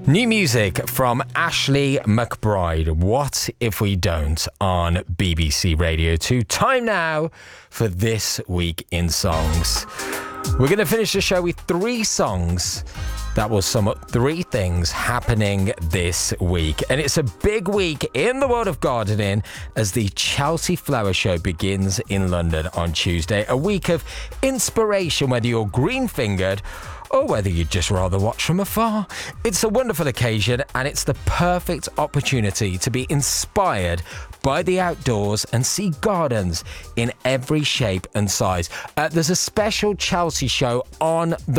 New music from Ashley McBryde, What If We Don't, on BBC Radio 2. Time now for This Week in Songs. We're going to finish the show with 3 songs that will sum up 3 things happening this week. And it's a big week in the world of gardening as the Chelsea Flower Show begins in London on Tuesday. A week of inspiration, whether you're green-fingered or whether you'd just rather watch from afar. It's a wonderful occasion and it's the perfect opportunity to be inspired by the outdoors and see gardens in every shape and size. There's a special Chelsea show on the